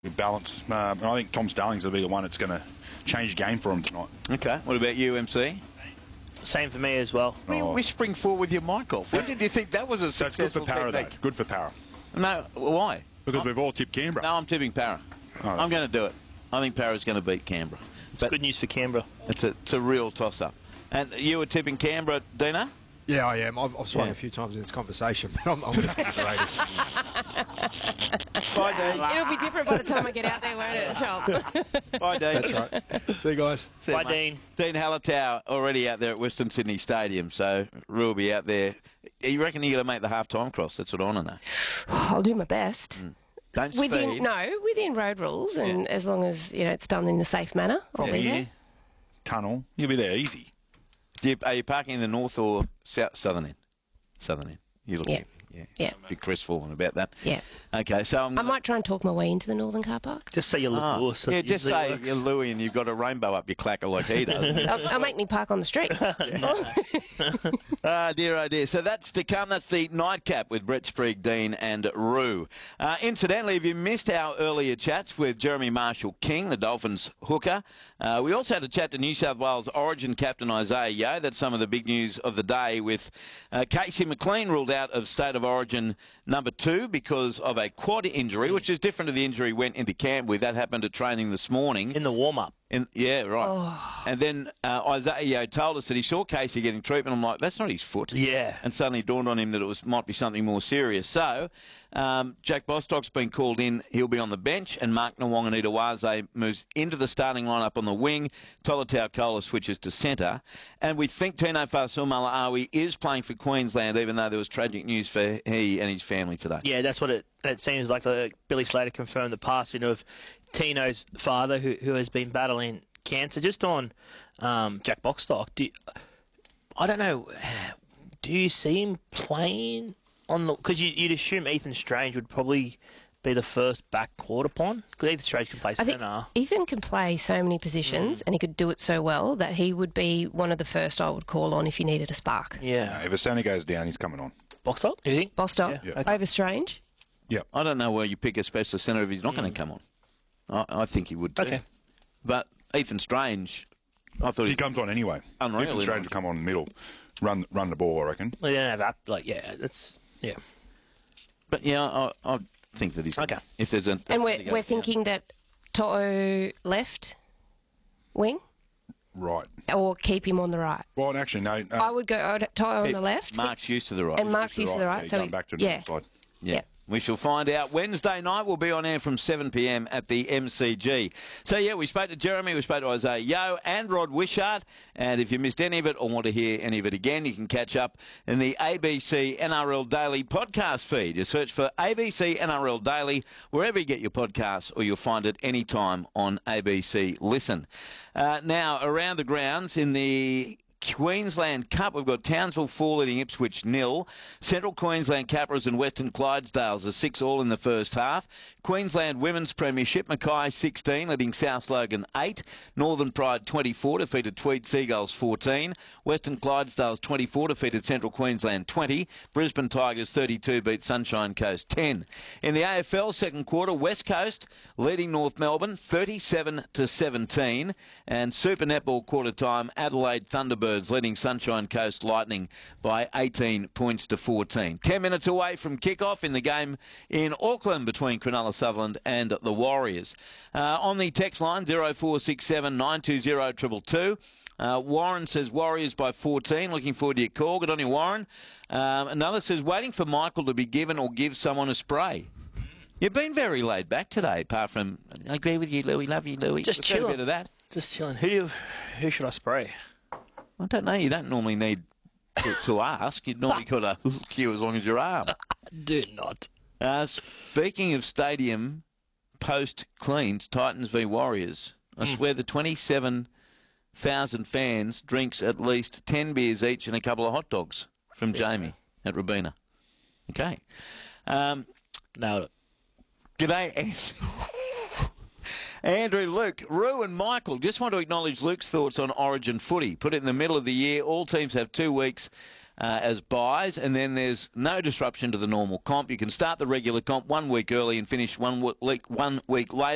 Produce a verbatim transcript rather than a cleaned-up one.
with balance. Uh, I think Tom Starlings will be the one that's going to change the game for him tonight. Okay. What about you, M C? Same for me as well. What are you whispering for with your mic off? When did you think that was a So it's good successful for Para, though. technique? Good for Para. No, why? Because I'm, we've all tipped Canberra. No, I'm tipping Para. Oh, I'm going to do it. I think Para's going to beat Canberra. It's good news for Canberra. It's a, it's a real toss-up. And you were tipping Canberra, Dino? Yeah, I am. I've, I've swung Yeah. a few times in this conversation, but I'm, I'm going to stick with the Raiders. Bye, Dean. It'll be different by the time I get out there, won't it, Charles? Bye, Dean. That's right. See you guys. See you, Bye, mate. Dean. Dean Hallertau already out there at Western Sydney Stadium, so Rue will be out there. You reckon you're going to make the half-time cross? That's what I want to know. I'll do my best. Mm. Don't Within speed. no, within road rules, and as long as you know it's done in a safe manner, I'll Yeah, be yeah. there. Tunnel. You'll be there easy. Do you, are you parking in the north or south, southern end? Southern end. You're looking Yeah. at yeah. Yeah. Bit crestfallen about that. Yeah. Okay, so I'm I might try and talk my way into the northern car park. Just say you're Ah, Lewis. so yeah, it just usually say works. you're Louis and you've got a rainbow up your clacker like he does. I'll, I'll make me park on the street. Ah, dear, oh dear. So that's to come. That's the nightcap with Brett Sprague, Dean and Rue. Uh, incidentally, if you missed our earlier chats with Jeremy Marshall-King, the Dolphins hooker, uh, we also had a chat to New South Wales Origin captain Isaiah Yeo. That's some of the big news of the day with uh, Casey McLean ruled out of State of Origin number two because of a quad injury, which is different to the injury he went into camp with. That happened at training this morning. in the warm-up. And, yeah, right. And then uh, Isaiah Yeo told us that he saw Casey getting treatment. I'm like, that's not his foot. Yeah. And suddenly it dawned on him that it was might be something more serious. So um, Jack Bostock's been called in. He'll be on the bench. And Mark Nawonganita-Waze moves into the starting lineup on the wing. Tolatau Kola switches to centre. And we think Tino Fa'asuamaleaui is playing for Queensland, even though there was tragic news for he and his family today. Yeah, that's what it, it seems like. The, Billy Slater confirmed the passing of Tino's father, who who has been battling cancer. Just on um, Jack Bostock, do you, I don't know. Do you see him playing on the? Because you, you'd assume Ethan Strange would probably be the first back called upon. Because Ethan Strange can play I think centre. Ethan can play so many positions, Mm. and he could do it so well that he would be one of the first I would call on if you needed a spark. Yeah, Uh, if Asani goes down, he's coming on. Bostock. Do you think? Bostock Yeah. Yeah. over Strange. Yep. I don't know where you pick a specialist centre if he's not going to come on. I, I think he would too. Okay. But Ethan Strange, I thought He he comes on anyway. Unreal, Ethan isn't Strange he? will come on in the middle, run run the ball, I reckon. They don't have app. Like, yeah, that's yeah. But yeah, I, I think that he's Okay. If there's a And we're, we're thinking that To'o left wing Right. or keep him on the right. Well, actually, no. Uh, I would go I'd- To'o on the left. Mark's used to the right. And Mark's used to the right. Yeah, so going he- back to the yeah. side. Yeah. Yeah. We shall find out. Wednesday night we'll be on air from seven p m at the M C G. So, yeah, we spoke to Jeremy, we spoke to Isaiah Yeo and Rod Wishart. And if you missed any of it or want to hear any of it again, you can catch up in the A B C N R L Daily podcast feed. You search for A B C N R L Daily wherever you get your podcasts, or you'll find it anytime on A B C Listen. Uh, now, around the grounds in the Queensland Cup, we've got Townsville four leading Ipswich nil. Central Queensland Capras and Western Clydesdales are six all in the first half. Queensland Women's Premiership, Mackay sixteen leading South Logan eight. Northern Pride twenty-four defeated Tweed Seagulls fourteen. Western Clydesdales twenty-four defeated Central Queensland twenty. Brisbane Tigers thirty-two beat Sunshine Coast ten. In the A F L second quarter, West Coast leading North Melbourne thirty-seven to seventeen. And Super Netball quarter time, Adelaide Thunderbirds leading Sunshine Coast Lightning by eighteen points to fourteen. Ten minutes away from kick-off in the game in Auckland between Cronulla Sutherland and the Warriors. Uh, on the text line, zero four six seven nine two zero two two two. Uh, Warren says Warriors by fourteen. Looking forward to your call. Good on you, Warren. Um, another says waiting for Michael to be given or give someone a spray. You've been very laid back today, apart from, I agree with you, Louis. Love you, Louis. Just We've had a chilling. bit of that. Just chilling. Who do you, who should I spray? I don't know. You don't normally need to, to ask. You'd normally got a queue as long as your arm. Do not. Uh, speaking of stadium post-cleans, Titans v Warriors, I swear the twenty-seven thousand fans drinks at least ten beers each and a couple of hot dogs from Jamie at Robina. Okay. Um, Nailed it. G'day, Ant- Andrew, Luke, Rue and Michael. Just want to acknowledge Luke's thoughts on Origin footy. Put it in the middle of the year. All teams have two weeks uh, as buys, and then there's no disruption to the normal comp. You can start the regular comp one week early and finish one week, one week later.